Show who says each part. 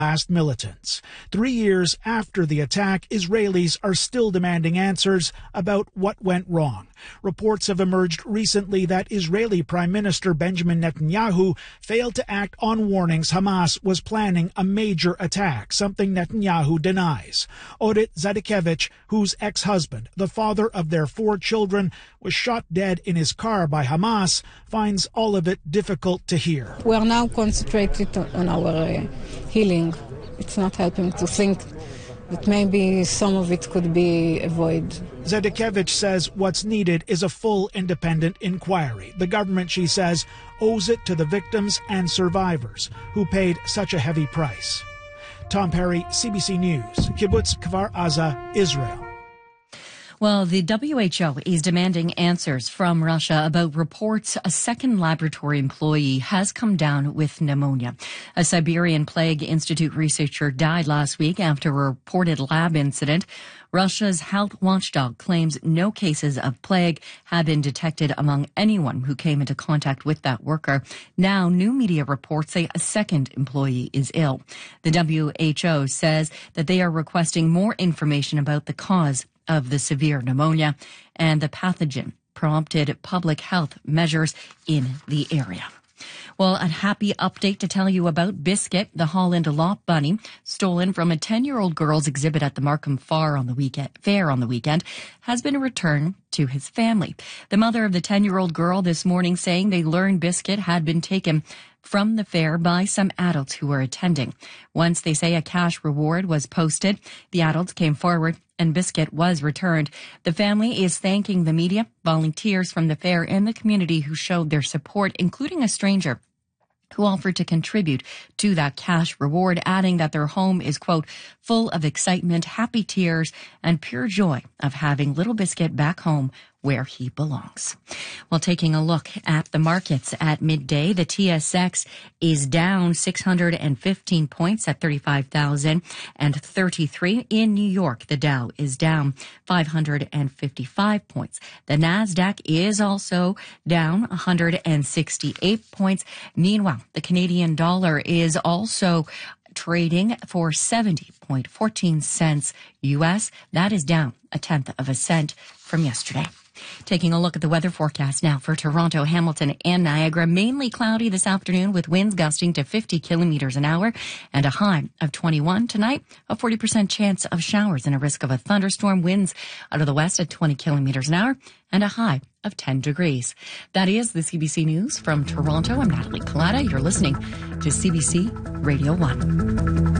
Speaker 1: militants. 3 years after the attack, Israelis are still demanding answers about what went wrong. Reports have emerged recently that Israeli Prime Minister Benjamin Netanyahu failed to act on warnings Hamas was planning a major attack, something Netanyahu denies. Orit Zadikevich, whose ex-husband, the father of their 4 children, was shot dead in his car by Hamas, finds all of it difficult to hear.
Speaker 2: We are now concentrated on our healing. It's not helping to think that maybe some of it could be avoided.
Speaker 1: Zadikevich says what's needed is a full independent inquiry. The government, she says, owes it to the victims and survivors who paid such a heavy price. Tom Perry, CBC News, Kibbutz Kfar Aza, Israel.
Speaker 3: Well, the WHO is demanding answers from Russia about reports a second laboratory employee has come down with pneumonia. A Siberian Plague Institute researcher died last week after a reported lab incident. Russia's health watchdog claims no cases of plague have been detected among anyone who came into contact with that worker. Now, new media reports say a second employee is ill. The WHO says that they are requesting more information about the cause of the severe pneumonia and the pathogen prompted public health measures in the area. Well, a happy update to tell you about Biscuit, the Holland Lot bunny, stolen from a 10-year-old girl's exhibit at the Markham Fair on the weekend, has been returned to his family. The mother of the 10-year-old girl this morning saying they learned Biscuit had been taken from the fair by some adults who were attending. Once they say a cash reward was posted, the adults came forward and Biscuit was returned. The family is thanking the media, volunteers from the fair, and the community who showed their support, including a stranger who offered to contribute to that cash reward, adding that their home is, quote, full of excitement, happy tears, and pure joy of having little Biscuit back home where he belongs. Well, taking a look at the markets at midday, the TSX is down 615 points at 35,033. In New York, the Dow is down 555 points. The NASDAQ is also down 168 points. Meanwhile, the Canadian dollar is also trading for 70.14 cents U.S. That is down 1/10 of a cent from yesterday. Taking a look at the weather forecast now for Toronto, Hamilton, and Niagara. Mainly cloudy this afternoon with winds gusting to 50 kilometers an hour and a high of 21. Tonight, a 40% chance of showers and a risk of a thunderstorm. Winds out of the west at 20 kilometers an hour and a high of 10 degrees. That is the CBC News from Toronto. I'm Natalie Collada. You're listening to CBC Radio 1.